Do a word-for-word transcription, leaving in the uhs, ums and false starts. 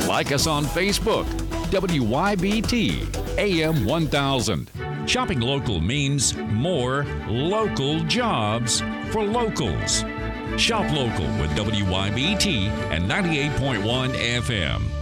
Like us on Facebook. W Y B T A M one thousand. Shopping local means more local jobs for locals. Shop local with W Y B T and ninety-eight point one F M.